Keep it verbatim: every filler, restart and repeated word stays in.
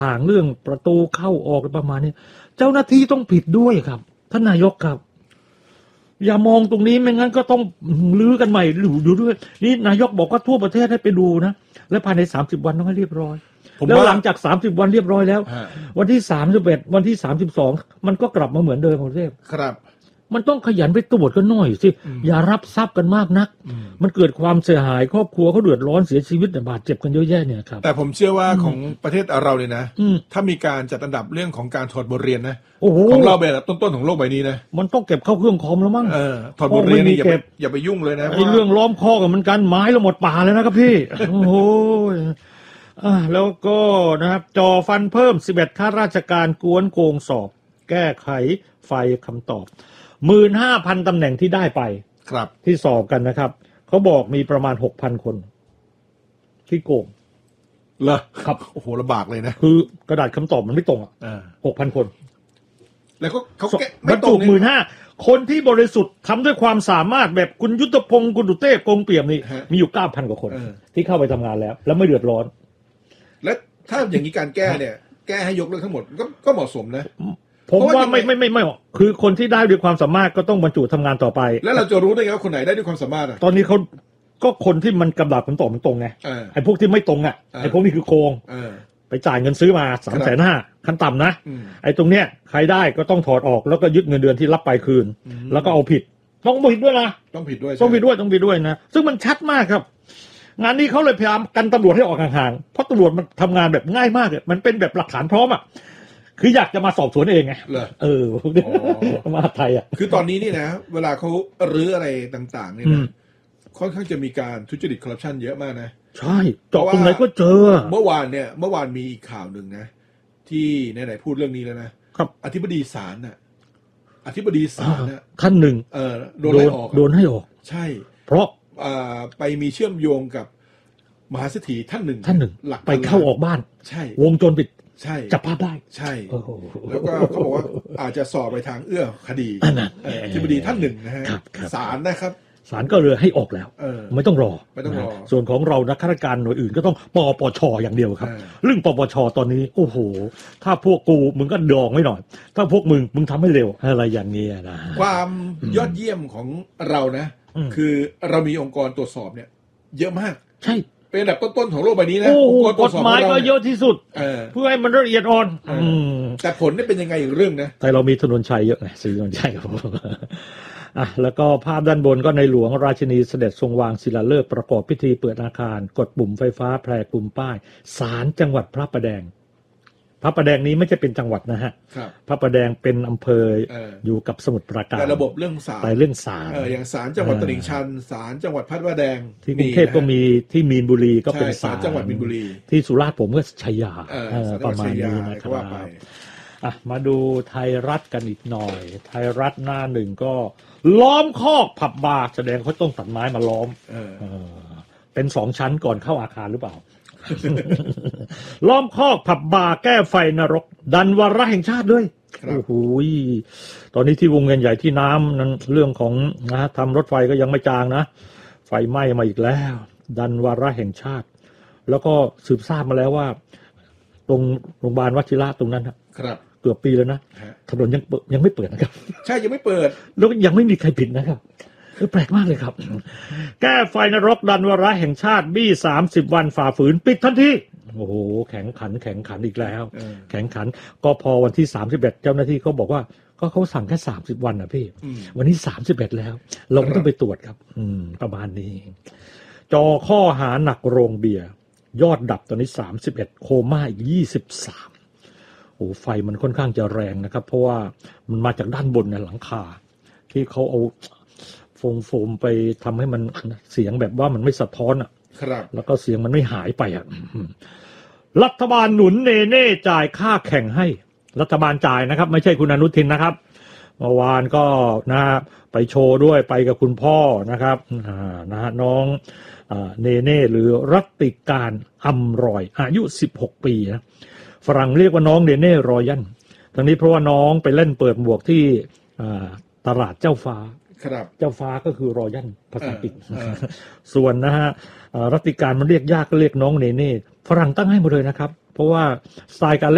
างเรื่องประตูเข้าออกประมาณนี้เจ้าหน้าที่ต้องผิดด้วยครับท่านนายกครับอย่ามองตรงนี้ไม่งั้นก็ต้องลื้อกันใหม่ดูด้วยนี่นายกบอกว่าทั่วประเทศให้ไปดูนะและภายในสามสิบวันต้องให้เรียบร้อยแล้วหลังจากสามสิบวันเรียบร้อยแล้ววันที่สามสิบเอ็ดวันที่สามสิบสองมันก็กลับมาเหมือนเดิมกรุงเทพครับมันต้องขยันไปตรวจกันหน่อยสิอย่ารับทรัพย์กันมากนักมันเกิดความเสียหายครอบครัวเขาเดือดร้อนเสียชีวิตบาดเจ็บกันเยอะแยะเนี่ยครับแต่ผมเชื่อว่าของประเทศเราเลยนะถ้ามีการจัดอันดับเรื่องของการถอดบทเรียนนะของเราแบบต้นๆของโลกใบนี้นะมันต้องเก็บเข้าเครื่องคอมแล้วมั้งเออถอดบทเรียนนี่อย่าไปอย่าไปยุ่งเลยนะไอ้เรื่องล้อมคอกมันกันไม้แล้วหมดป่าเลยนะครับพี่โอ้โหอ่าแล้วก็นะครับจอฟันเพิ่มสิบเอ็ดข้าราชการกวนโกงสอบแก้ไขไฟคำตอบหมื่นห้าพันตำแหน่งที่ได้ไปครับที่สอบกันนะครับเขาบอกมีประมาณหกพันคนที่โกงเหรอครับโอ้โหลำบากเลยนะคือกระดาษคำตอบมันไม่ตรงอ่ะหกพันคนแล้วก็เขาแก้ไม่ตรงหมื่นห้าคนที่บริสุทธิ์ทำด้วยความสามารถแบบคุณยุทธพงศ์คุณดุเต้กงเปี่ยมนี่มีอยู่เก้าพันกว่าคนที่เข้าไปทำงานแล้วแล้วไม่เดือดร้อนและถ้าอย่างนี้การแก้เนี่ยแก้ให้ยกเลิกทั้งหมดก็ก็เหมาะสมนะผมว่าไม่ไม่ไม่ไม่คือคนที่ได้ด้วยความสามารถก็ต้องบรรจุทำงานต่อไปแล้วเราจะรู้ได้ไงว่าคนไหนได้ด้วยความสามารถอ่ะตอนนี้เขาก็คนที่มันกำลังคำตอบมันตรงไงไอ้พวกที่ไม่ตรงอ่ะไอ้พวกนี้คือโกงไปจ่ายเงินซื้อมาสามแสนห้าขั้นต่ำนะไอ้ตรงเนี้ยใครได้ก็ต้องถอดออกแล้วก็ยึดเงินเดือนที่รับไปคืนแล้วก็เอาผิดต้องผิดด้วยนะต้องผิดด้วยต้องผิดด้วยต้องผิดด้วยนะซึ่งมันชัดมากครับงานนี้เขาเลยพยายามกันตำรวจให้ออกห่างๆเพราะตำรวจมันทำงานแบบง่ายมากเลยมันเป็นแบบหลักฐานพร้อมอ่ะคืออยากจะมาสอบสวนเองไงเออมาไทยอ่ะคือตอนนี้นี่นะเวลาเขารื้ออะไรต่างๆนี่นะค่อนข้างจะมีการทุจริตคอร์รัปชันเยอะมากนะใช่เจาะตรงไหนก็เจอเมื่อวานเนี่ยเมื่อวานมีอีกข่าวหนึ่งนะที่ไหนๆพูดเรื่องนี้แล้วนะครับอธิบดีศาลน่ะอธิบดีศาลน่ะท่านหนึ่งเออโดนไล่ออกโดนให้ออกใช่เพราะไปมีเชื่อมโยงกับมหาเศรษฐีท่านหนึ่งท่านหนึ่งหลักไปเข้าออกบ้านใช่วงจรปิดใช่จับภาพได้ใช่แล้วก็เขาบอกว่าอาจจะสอบไปทางเอื้อคดีอธิบดีท่านหนึ่งนะฮะศาลนะครับศาลก็เลยให้ออกแล้วไม่ต้องรอไม่ต้องรอส่วนของเรานักข้าราชการหน่วยอื่นก็ต้องปปชอย่างเดียวครับเรื่องปปชตอนนี้โอ้โหถ้าพวกกูมึงก็ดองไม่หน่อยถ้าพวกมึงมึงทำให้เร็วอะไรอย่างนี้นะความยอดเยี่ยมของเรานะคือเรามีองค์กรตรวจสอบเนี่ยเยอะมากใช่เป็นอันดับต้นๆของโลกใบนี้นะองค์กรตรวจสอบกฎหมายก็เยอะที่สุดเพื่อให้มันละเอียดอ่อนแต่ผลนี่เป็นยังไงอีกเรื่องนะแต่เรามีถนนชัยเยอะไงซื้อถนนชัยครับอ่ะแล้วก็ภาพด้านบนก็ในหลวงราชินีเสด็จทรงวางศิลาฤกษ์ประกอบพิธีเปิดอาคารกดปุ่มไฟฟ้าแพร่กลุ่มป้ายศาลจังหวัดพระประแดงพระประแดงนี้ไม่ใช่เป็นจังหวัดนะฮะพระประแดงเป็นอำเภออยู่กับสมุทรปราการแต่ระบบเรื่องศาลแต่เรื่องศาลอย่างศาลจังหวัดตลิ่งชันศาลจังหวัดพระประแดงที่กรุงเทพก็มีที่มีนบุรีก็เป็นศาลจังหวัดมีนบุรีที่สุราษฎร์ผมก็ชัยยาประมาณนี้นะครับอ่ะมาดูไทยรัฐกันอีกหน่อยไทยรัฐหน้าหนึ่งก็ล้อมคอกผับบาร์แสดงเขาต้องตัดไม้มาล้อมเป็นสองชั้นก่อนเข้าอาคารหรือเปล่า ล้อมคอกผับบาร์แก้ไฟนรกดันวาระแห่งชาติด้วยโอ้โหตอนนี้ที่วงเวียนใหญ่ที่น้ำนั้นเรื่องของนะทำรถไฟก็ยังไม่จางนะไฟไหม้มาอีกแล้วดันวาระแห่งชาติแล้วก็สืบทราบมาแล้วว่าตรงโรงพยาบาลวชิระตรงนั้นครับเกือบปีแล้วนะถนนยังยังไม่เปิดนะครับใช่ยังไม่เปิดแล้วยังไม่มีใครปิดนะครับแปลกมากเลยครับแก้ไฟนรกดันวาระแห่งชาติบี้สามสิบวันฝ่าฝืนปิดทันทีโอ้โหแข็งขันแข็งขันอีกแล้วแข็งขันก็พอวันที่สามสิบเอ็ดเจ้าหน้าที่เขาบอกว่าก็เขาสั่งแค่สามสิบวันนะพี่วันนี้สามสิบเอ็ดแล้วเราไม่ต้องไปตรวจครับอืมประมาณนี้จอข้อหาหนักโรงเบียร์ยอดดับตอนนี้สามสิบเอ็ดโคม่าอีกยี่สิบสามโอ้ไฟมันค่อนข้างจะแรงนะครับเพราะว่ามันมาจากด้านบนเนี่ยหลังคาที่เขาเอาโฟมโฟมไปทำให้มันเสียงแบบว่ามันไม่สะท้อนอ่ะครับแล้วก็เสียงมันไม่หายไปอ่ะรัฐบาลหนุนเนเน่จ่ายค่าแข่งให้รัฐบาลจ่ายนะครับไม่ใช่คุณอนุทินนะครับเมื่อวานก็นะไปโชว์ด้วยไปกับคุณพ่อนะครับนะฮะน้องเนเน่หรือรัตติการอัมรอยอายุสิบหกปีนะฝรั่งเรียกว่าน้องเนเน่รอยันทั้งนี้เพราะว่าน้องไปเล่นเปิดหมวกที่ตลาดเจ้าฟ้าเจ้าฟ้าก็คือรอยันภาษาอังกฤษส่วนนะฮะรัตติการมันเรียกยากก็เรียกน้องเนเน่ฝรั่งตั้งให้หมดเลยนะครับเพราะว่าสไตล์การเล่น